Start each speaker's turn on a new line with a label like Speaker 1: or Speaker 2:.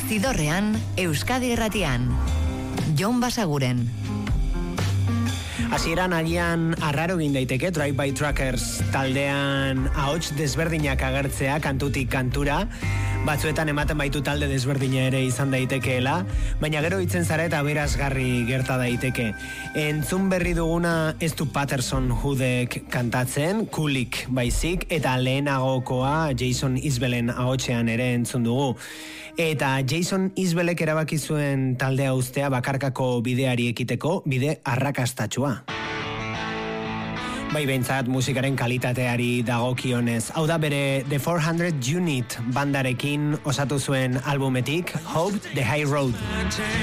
Speaker 1: Zidorrean, Euskadi Irratian. Jon Basaguren.
Speaker 2: Hasieran agian arraro egin daiteke Drive-by Truckers taldean ahots desberdinak agertzea kantutik kantura. Batzuetan ematen baitu talde desberdina ere izan daitekeela, baina gero hitzen zara eta berazgarri gerta daiteke. Entzun berri duguna ez du Patterson Hoodek kantatzen, Kulik baizik, eta lehenagokoa Jason Isbellen ahotsean ere entzun dugu. Eta Jason Isbellek erabaki zuen taldea uztea bakarkako bideari ekiteko, bide arrakastatsua. Bai behintzat musikaren kalitateari dagokionez. Hau da bere The 400 Unit bandarekin osatu zuen albumetik, Hope the High Road.